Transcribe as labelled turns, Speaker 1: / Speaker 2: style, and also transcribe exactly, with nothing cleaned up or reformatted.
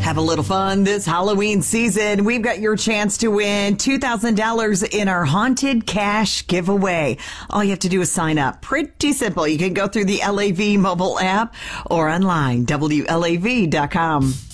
Speaker 1: Have a little fun this Halloween season. We've got your chance to win two thousand dollars in our Haunted Cash giveaway. All you have to do is sign up. Pretty simple. You can go through the L A V mobile app or online, W L A V dot com.